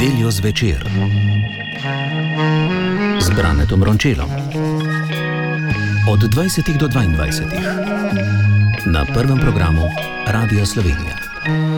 nedeljo zvečer z Branetom Rončelom od 20 do 22 na prvem programu Radia Slovenija.